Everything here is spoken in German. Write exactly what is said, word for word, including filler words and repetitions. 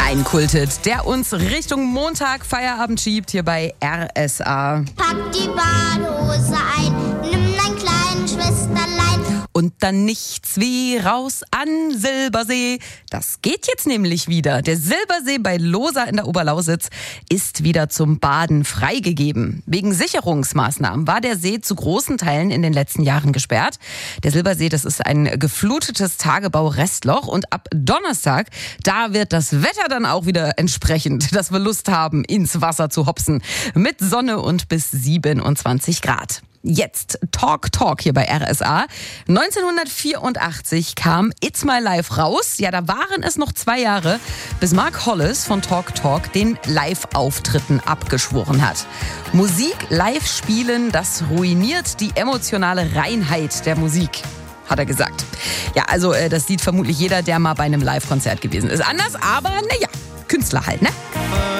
Reinkultet, der uns Richtung Montag Feierabend schiebt hier bei R S A. Pack die Badehose ein, nimm dein kleinen Schwesterlein. Und dann nichts wie raus an Silbersee. Das geht jetzt nämlich wieder. Der Silbersee bei Losa in der Oberlausitz ist wieder zum Baden freigegeben. Wegen Sicherungsmaßnahmen war der See zu großen Teilen in den letzten Jahren gesperrt. Der Silbersee, das ist ein geflutetes Tagebau-Restloch. Und ab Donnerstag, da wird das Wetter dann auch wieder entsprechend, dass wir Lust haben, ins Wasser zu hopsen. Mit Sonne und bis siebenundzwanzig Grad. Jetzt Talk Talk hier bei R S A. neunzehnhundertvierundachtzig kam It's My Life raus. Ja, da waren es noch zwei Jahre, bis Mark Hollis von Talk Talk den Live-Auftritten abgeschworen hat. Musik live spielen, das ruiniert die emotionale Reinheit der Musik, hat er gesagt. Ja, also das sieht vermutlich jeder, der mal bei einem Live-Konzert gewesen ist. Anders, aber naja, Künstler halt, ne?